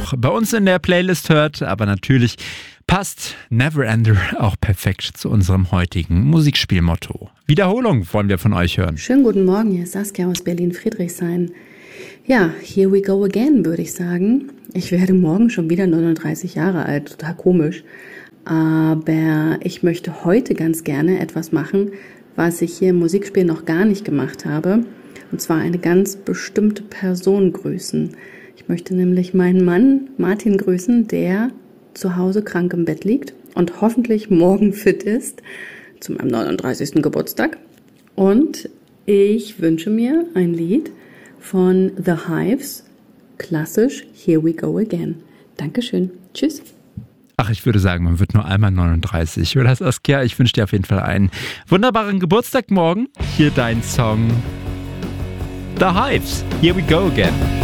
auch bei uns in der Playlist hört. Aber natürlich passt Neverender auch perfekt zu unserem heutigen Musikspielmotto. Wiederholung wollen wir von euch hören. Schönen guten Morgen, hier ist Saskia aus Berlin-Friedrichshain. Ja, here we go again, würde ich sagen. Ich werde morgen schon wieder 39 Jahre alt, total komisch. Aber ich möchte heute ganz gerne etwas machen, was ich hier im Musikspiel noch gar nicht gemacht habe. Und zwar eine ganz bestimmte Person grüßen. Ich möchte nämlich meinen Mann Martin grüßen, der zu Hause krank im Bett liegt und hoffentlich morgen fit ist zu meinem 39. Geburtstag. Und ich wünsche mir ein Lied von The Hives, klassisch Here We Go Again. Dankeschön. Tschüss. Ach, ich würde sagen, man wird nur einmal 39, oder Saskia? Ich wünsche dir auf jeden Fall einen wunderbaren Geburtstag morgen. Hier dein Song The Hives, Here We Go Again.